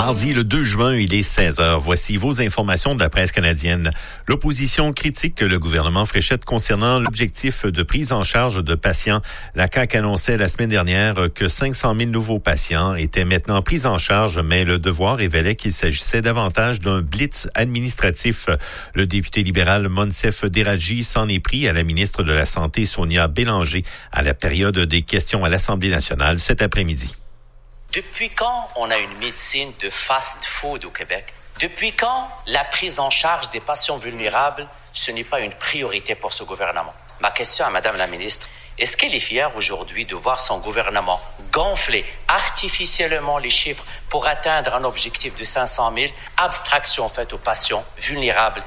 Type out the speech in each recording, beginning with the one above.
Mardi, le 2 juin, il est 16h. Voici vos informations de la presse canadienne. L'opposition critique le gouvernement Fréchette concernant l'objectif de prise en charge de patients. La CAQ annonçait la semaine dernière que 500 000 nouveaux patients étaient maintenant pris en charge, mais le Devoir révélait qu'il s'agissait davantage d'un blitz administratif. Le député libéral Monsef Deraji s'en est pris à la ministre de la Santé, Sonia Bélanger, à la période des questions à l'Assemblée nationale cet après-midi. Depuis quand on a une médecine de fast-food au Québec? Depuis quand la prise en charge des patients vulnérables, ce n'est pas une priorité pour ce gouvernement? Ma question à Madame la ministre, est-ce qu'elle est fière aujourd'hui de voir son gouvernement gonfler artificiellement les chiffres pour atteindre un objectif de 500 000, abstraction faite aux patients vulnérables?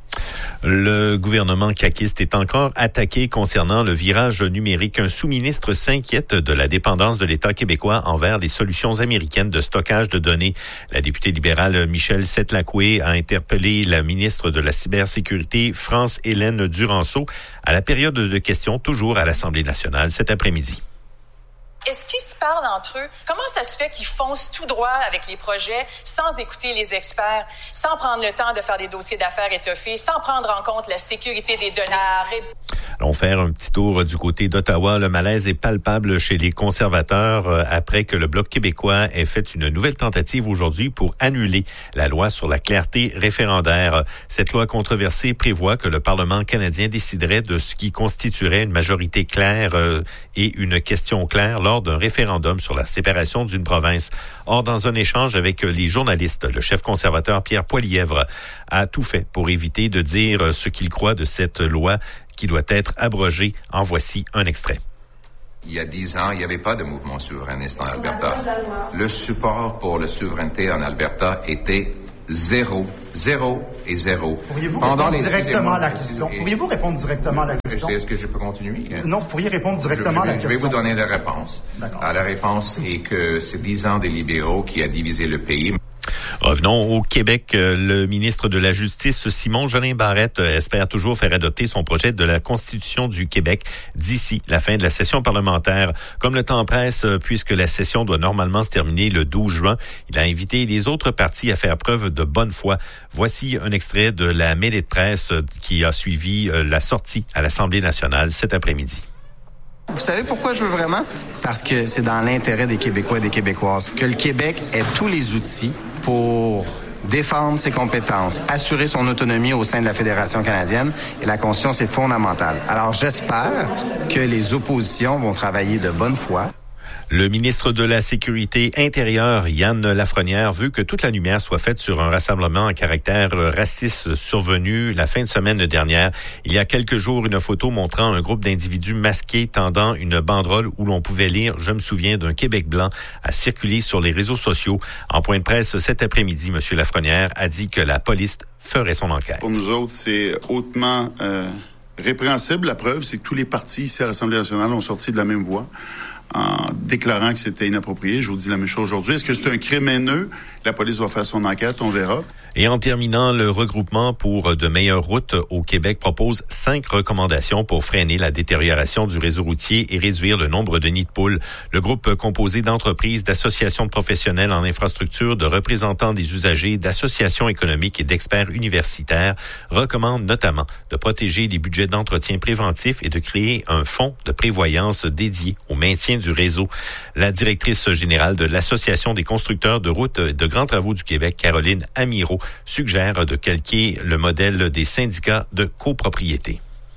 Le gouvernement caquiste est encore attaqué concernant le virage numérique. Un sous-ministre s'inquiète de la dépendance de l'État québécois envers les solutions américaines de stockage de données. La députée libérale Michèle Setlakoué a interpellé la ministre de la Cybersécurité, France-Hélène Duranceau, à la période de questions, toujours à l'Assemblée nationale cet après-midi. Est-ce qu'ils se parlent entre eux? Comment ça se fait qu'ils foncent tout droit avec les projets sans écouter les experts, sans prendre le temps de faire des dossiers d'affaires étoffés, sans prendre en compte la sécurité des données? Allons faire un petit tour du côté d'Ottawa. Le malaise est palpable chez les conservateurs après que le Bloc québécois ait fait une nouvelle tentative aujourd'hui pour annuler la loi sur la clarté référendaire. Cette loi controversée prévoit que le Parlement canadien déciderait de ce qui constituerait une majorité claire et une question claire lors d'un référendum sur la séparation d'une province. Or, dans un échange avec les journalistes, le chef conservateur Pierre Poilievre a tout fait pour éviter de dire ce qu'il croit de cette loi qui doit être abrogée. En voici un extrait. Il y a 10 ans, il n'y avait pas de mouvement souverainiste en Alberta. Le support pour la souveraineté en Alberta était zéro. Pourriez-vous répondre directement à la question? Pourriez-vous répondre directement à la question? Est-ce que je peux continuer? Non, vous pourriez répondre directement à la question. Je vais vous donner la réponse. D'accord. La réponse est que c'est 10 ans des libéraux qui a divisé le pays. Revenons au Québec. Le ministre de la Justice, Simon-Jolin Barrette, espère toujours faire adopter son projet de la Constitution du Québec d'ici la fin de la session parlementaire. Comme le temps presse, puisque la session doit normalement se terminer le 12 juin, il a invité les autres partis à faire preuve de bonne foi. Voici un extrait de la mêlée de presse qui a suivi la sortie à l'Assemblée nationale cet après-midi. Vous savez pourquoi je veux vraiment? Parce que c'est dans l'intérêt des Québécois et des Québécoises que le Québec ait tous les outils pour défendre ses compétences, assurer son autonomie au sein de la Fédération canadienne. Et la Constitution, c'est fondamental. Alors, j'espère que les oppositions vont travailler de bonne foi. Le ministre de la Sécurité intérieure, Yann Lafrenière, veut que toute la lumière soit faite sur un rassemblement à caractère raciste survenu la fin de semaine dernière. Il y a quelques jours, une photo montrant un groupe d'individus masqués tendant une banderole où l'on pouvait lire « Je me souviens d'un Québec blanc » a circulé sur les réseaux sociaux. En point de presse cet après-midi, M. Lafrenière a dit que la police ferait son enquête. Pour nous autres, c'est hautement répréhensible. La preuve, c'est que tous les partis ici à l'Assemblée nationale ont sorti de la même voie en déclarant que c'était inapproprié. Je vous dis la même chose aujourd'hui. Est-ce que c'est un crime haineux? La police va faire son enquête, on verra. Et en terminant, le regroupement pour de meilleures routes au Québec propose 5 recommandations pour freiner la détérioration du réseau routier et réduire le nombre de nids de poules. Le groupe composé d'entreprises, d'associations de professionnels en infrastructure, de représentants des usagers, d'associations économiques et d'experts universitaires recommande notamment de protéger les budgets d'entretien préventif et de créer un fonds de prévoyance dédié au maintien du réseau. La directrice générale de l'Association des constructeurs de routes et de grands travaux du Québec, Caroline Amirault, suggère de calquer le modèle des syndicats de copropriété.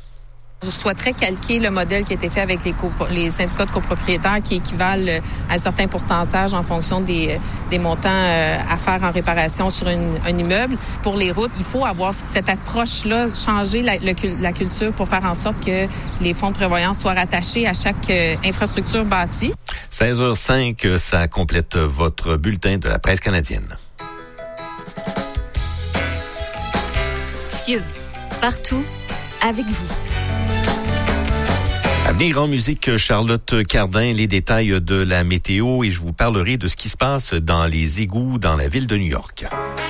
Je souhaiterais calquer le modèle qui a été fait avec les syndicats de copropriétaires qui équivalent à un certain pourcentage en fonction des montants à faire en réparation sur un immeuble. Pour les routes, il faut avoir cette approche-là, changer la culture pour faire en sorte que les fonds de prévoyance soient rattachés à chaque infrastructure bâtie. 16h05, ça complète votre bulletin de la presse canadienne. Cieux, partout, avec vous. À venir en musique, Charlotte Cardin, les détails de la météo et je vous parlerai de ce qui se passe dans les égouts dans la ville de New York.